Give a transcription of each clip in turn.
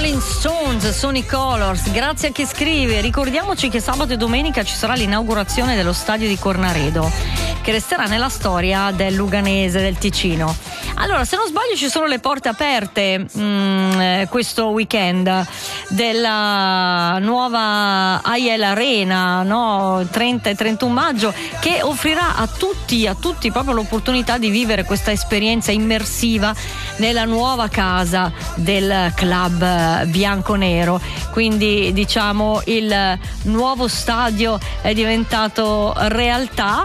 Rolling Stones, Sonic Colors, grazie a chi scrive. Ricordiamoci che sabato e domenica ci sarà l'inaugurazione dello stadio di Cornaredo, che resterà nella storia del Luganese, del Ticino. Allora, se non sbaglio ci sono le porte aperte questo weekend della nuova AIL Arena, no? 30 e 31 maggio, che offrirà a tutti proprio l'opportunità di vivere questa esperienza immersiva nella nuova casa del club bianconero. Quindi diciamo il nuovo stadio è diventato realtà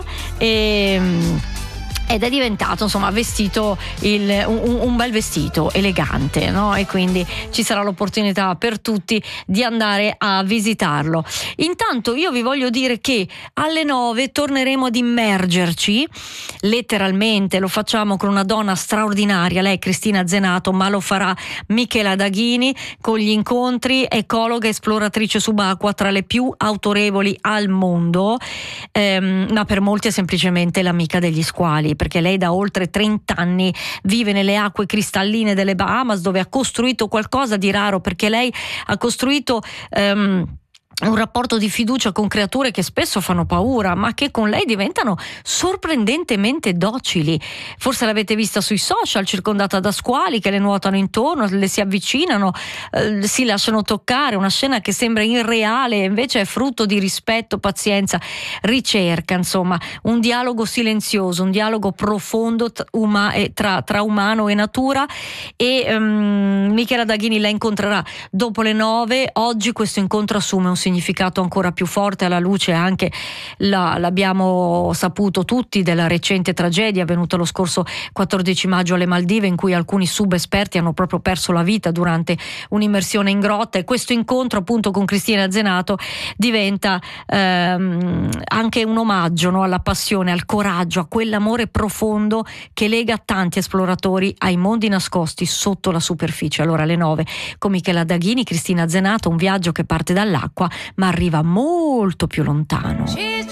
ed è diventato insomma vestito un bel vestito elegante, no? E quindi ci sarà l'opportunità per tutti di andare a visitarlo. Intanto io vi voglio dire che alle 9 torneremo ad immergerci letteralmente, lo facciamo con una donna straordinaria, lei è Cristina Zenato, ma lo farà Michela Daghini, con gli incontri, ecologa esploratrice subacquea tra le più autorevoli al mondo, ma per molti è semplicemente l'amica degli squali, perché lei da oltre 30 anni vive nelle acque cristalline delle Bahamas, dove ha costruito qualcosa di raro, perché lei ha costruito un rapporto di fiducia con creature che spesso fanno paura, ma che con lei diventano sorprendentemente docili. Forse l'avete vista sui social, circondata da squali che le nuotano intorno, le si avvicinano, si lasciano toccare, una scena che sembra irreale, invece è frutto di rispetto, pazienza, ricerca, insomma, un dialogo silenzioso, un dialogo profondo tra umano e natura. E Michela Daghini la incontrerà dopo le 9. Oggi questo incontro assume un significato ancora più forte alla luce anche, l'abbiamo saputo tutti, della recente tragedia avvenuta lo scorso 14 maggio alle Maldive, in cui alcuni subesperti hanno proprio perso la vita durante un'immersione in grotta. E questo incontro appunto con Cristina Zenato diventa anche un omaggio, no? Alla passione, al coraggio, a quell'amore profondo che lega tanti esploratori ai mondi nascosti sotto la superficie. Allora alle 9 con Michela Daghini, Cristina Zenato, un viaggio che parte dall'acqua ma arriva molto più lontano.